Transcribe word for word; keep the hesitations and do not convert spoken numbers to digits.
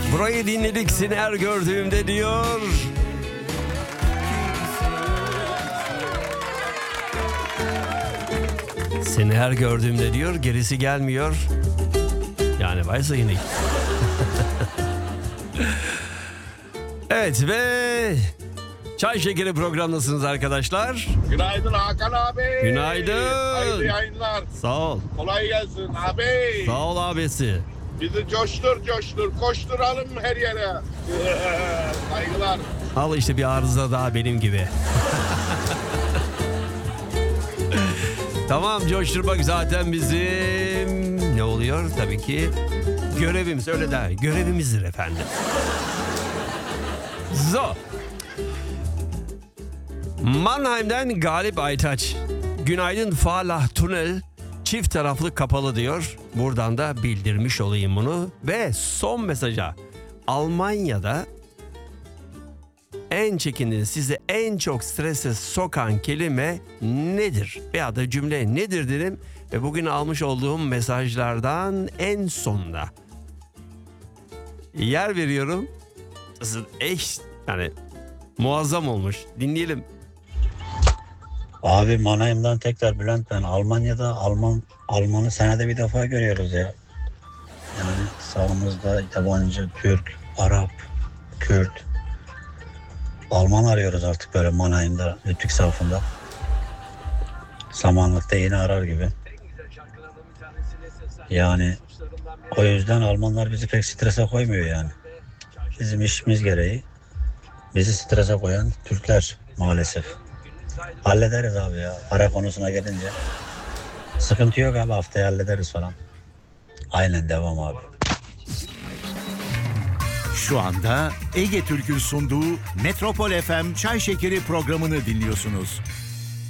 Burayı dinledik seni her gördüğümde diyor. Seni her gördüğümde diyor, gerisi gelmiyor. Yani varsa yine. Evet ve Çay Şekeri programdasınız arkadaşlar. Günaydın Hakan abi. Günaydın. Hayırlı yayınlar. Sağ ol. Kolay gelsin abi. Sağ ol abisi. Bizi coştur coştur. Koşturalım her yere. Saygılar. Al işte bir arıza daha benim gibi. Tamam, coşturmak zaten bizim ne oluyor? Tabii ki görevimiz, öyle der. Görevimizdir efendim. So. Mannheim'den Galip Aytaç. Günaydın Falah Tünel çift taraflı kapalı diyor. Buradan da bildirmiş olayım bunu. Ve son mesaja. Almanya'da en çekindiğiniz, sizi en çok strese sokan kelime nedir? Veya da cümle nedir dedim. Ve bugün almış olduğum mesajlardan en sonda yer veriyorum. Eş, yani muazzam olmuş. Dinleyelim. Abi Mannheim'dan tekrar Bülent ben. Almanya'da Alman Almanı senede bir defa görüyoruz ya. Yani sağımızda yabancı, Türk, Arap, Kürt, Alman arıyoruz artık böyle Mannheim'da, Lütfik safında. Samanlıkta yeni arar gibi. Yani o yüzden Almanlar bizi pek strese koymuyor yani. Bizim işimiz gereği bizi strese koyan Türkler maalesef. Hallederiz abi ya. Para konusuna gelince. Sıkıntı yok abi, haftaya hallederiz falan. Aynen devam abi. Şu anda Ege Türk'ün sunduğu Metropol F M Çay Şekeri programını dinliyorsunuz.